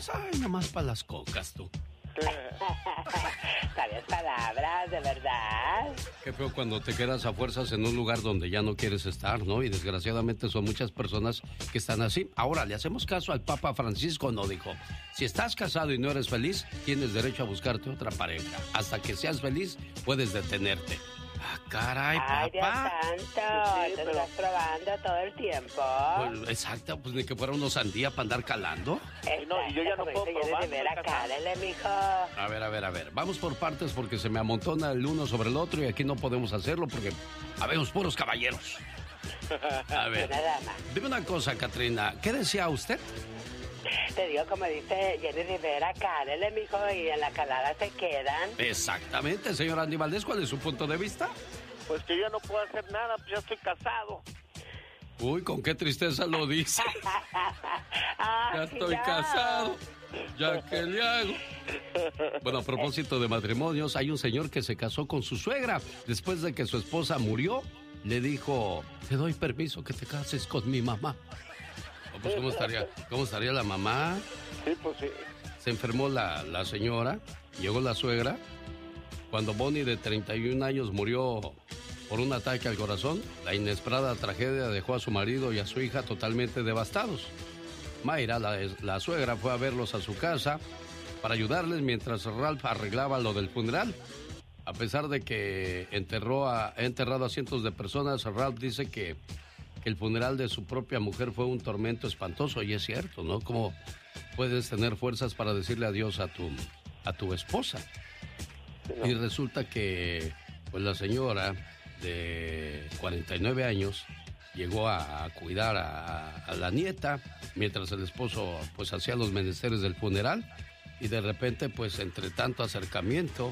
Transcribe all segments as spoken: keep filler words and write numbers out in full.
cocas. Ay, nomás para las cocas, tú. Sabias palabras, de verdad. Qué feo cuando te quedas a fuerzas en un lugar donde ya no quieres estar, ¿no? Y desgraciadamente son muchas personas que están así. Ahora, le hacemos caso al Papa Francisco, no dijo. Si estás casado y no eres feliz, tienes derecho a buscarte otra pareja. Hasta que seas feliz, puedes detenerte. Ah, caray, Ay, papá. Dios santo, Sí, te pero- estás probando todo el tiempo. Pues, exacto, pues ni que fuera unos sandía para andar calando. Exacto, no, y yo ya no como puedo dice Jenny probar, Rivera, estoy casado. cálele, mijo. A ver, a ver, a ver. Vamos por partes porque se me amontona el uno sobre el otro y aquí no podemos hacerlo porque habemos puros caballeros. A ver, Una dama. dime una cosa, Catrina. ¿Qué decía usted? Te digo, como dice Jenny Rivera, cálele, mijo, y en la calada se quedan. Exactamente, señor Andy Valdés. ¿Cuál es su punto de vista? Pues que yo ya no puedo hacer nada, pues ya estoy casado. Uy, con qué tristeza lo dice. Ah, Ya sí, estoy ya. casado. ¿Ya qué le hago? Bueno, a propósito de matrimonios, hay un señor que se casó con su suegra. Después de que su esposa murió, le dijo, te doy permiso que te cases con mi mamá. Oh, pues, ¿cómo estaría, cómo estaría la mamá? Sí, pues sí. Se enfermó la, la señora, llegó la suegra. Cuando Bonnie, de treinta y un años, murió por un ataque al corazón, la inesperada tragedia dejó a su marido y a su hija totalmente devastados. Mayra, la, la suegra, fue a verlos a su casa para ayudarles mientras Ralph arreglaba lo del funeral. A pesar de que enterró a, ha enterrado a cientos de personas, Ralph dice que, que el funeral de su propia mujer fue un tormento espantoso, y es cierto, ¿no? ¿Cómo puedes tener fuerzas para decirle adiós a tu, a tu esposa? Y resulta que pues la señora de cuarenta y nueve años llegó a, a cuidar a, a la nieta mientras el esposo pues hacía los menesteres del funeral, y de repente pues entre tanto acercamiento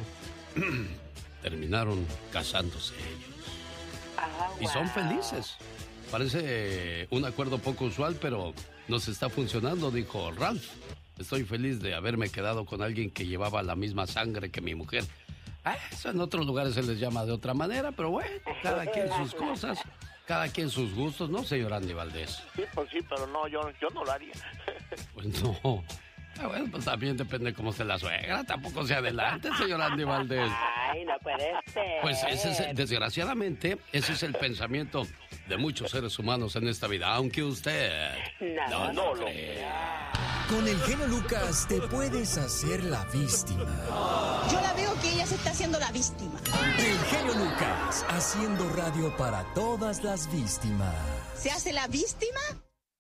terminaron casándose ellos. Ah, Y son wow. felices. Parece un acuerdo poco usual, pero nos está funcionando, dijo Ralph. Estoy feliz de haberme quedado con alguien que llevaba la misma sangre que mi mujer. Ah, eso en otros lugares se les llama de otra manera, pero bueno, cada quien sus cosas, cada quien sus gustos, ¿no, señor Andy Valdés? Sí, pues sí, pero no, yo, yo no lo haría. Pues no. Ah, bueno, pues también depende cómo esté la suegra, tampoco se adelante, señor Andy Valdés. Ay, no puede ser. Pues ese es, el- desgraciadamente, ese es el pensamiento de muchos seres humanos en esta vida, aunque usted No, no, no lo lo crea. Con el genio Lucas te puedes hacer la víctima. Yo la veo que ella se está haciendo la víctima. El genio Lucas, haciendo radio para todas las víctimas. ¿Se hace la víctima?